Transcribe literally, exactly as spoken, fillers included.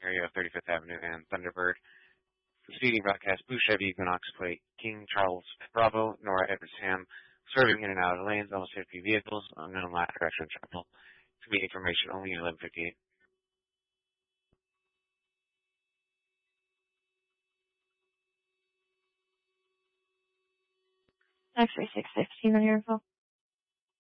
area of thirty-fifth Avenue and Thunderbird. Speeding broadcast, Blue Chevy Equinox plate, King Charles Bravo, Nora Edwards Ham, swerving in and out of lanes, almost fifty vehicles, unknown last direction of travel. Speed information only at eleven fifty-eight. X-ray six sixteen on your info.